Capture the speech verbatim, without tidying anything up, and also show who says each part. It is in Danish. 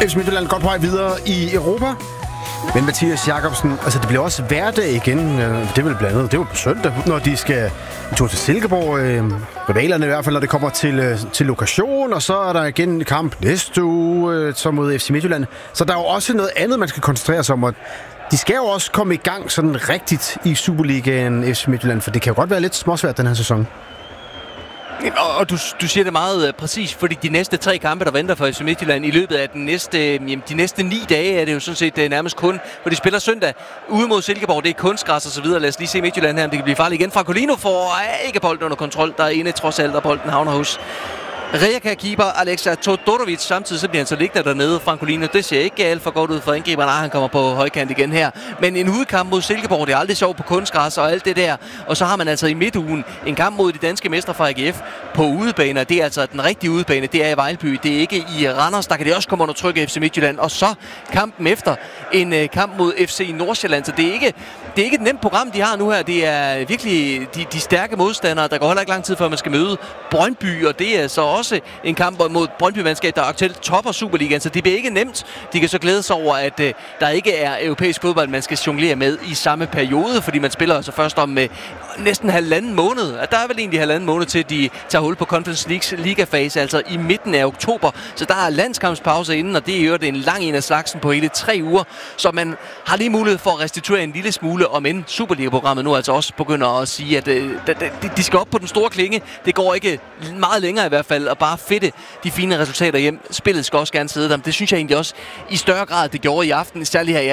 Speaker 1: F C Midtjylland godt på vej videre i Europa. Men Mathias Jakobsen, altså det bliver også hverdag igen. Det er vel blandt andet, det er jo på søndag, når de skal en tur til Silkeborg. Øh, rivalerne i hvert fald, når det kommer til, til lokation. Og så er der igen en kamp næste uge, øh, så mod F C Midtjylland. Så der er jo også noget andet, man skal koncentrere sig om. Og de skal jo også komme i gang sådan rigtigt i Superligaen F C Midtjylland, for det kan jo godt være lidt småsvært den her sæson.
Speaker 2: Og, og du, du siger det meget uh, præcis, fordi de næste tre kampe, der venter for F C Midtjylland i løbet af den næste, jamen, de næste ni dage, er det jo sådan set uh, nærmest kun, hvor de spiller søndag ude mod Silkeborg, det er kunstgræs og så videre. Lad os lige se Midtjylland her, om det kan blive farligt igen. Francolino får uh, ikke bolden under kontrol, der er inde trods alt, og bolden havner hos Rijeka-keeper Alexa Todorovic. Samtidig så bliver han så liggende dernede. Francolino, det ser ikke alt for godt ud for angriberen. Ah, han kommer på højkant igen her. Men en udkamp mod Silkeborg, det er aldrig sjovt på kunstgræs og alt det der. Og så har man altså i midtugen en kamp mod de danske mestre fra A G F på udebane. Det er altså den rigtige udebane. Det er i Vejlby. Det er ikke i Randers. Der kan det også komme under tryk af F C Midtjylland. Og så kampen efter en uh, kamp mod F C Nordsjælland. Så det er ikke, det er ikke et nemt program, de har nu her. Det er virkelig de, de stærke modstandere. Der går heller ikke lang tid før man skal møde Brøndby. Og det er så også en kamp mod Brøndby-mandskab, der aktuelt topper Superligaen, så det bliver ikke nemt. De kan så glæde sig over, at uh, der ikke er europæisk fodbold, man skal jonglere med i samme periode, fordi man spiller altså først om uh, næsten halvanden måned. Der er vel egentlig halvanden måned til, de tager hul på Conference Leagues ligafase, altså i midten af oktober. Så der er landskampspause inden, og det er jo en lang en af slagsen på hele tre uger, så man har lige mulighed for at restituere en lille smule, om end Superliga-programmet nu altså også begynder at sige, at uh, de skal op på den store klinge. Det går ikke meget længere i hvert fald, og bare fedte de fine resultater hjem. Spillet skal også gerne sidde der, men det synes jeg egentlig også i større grad, det gjorde i aften, særligt her i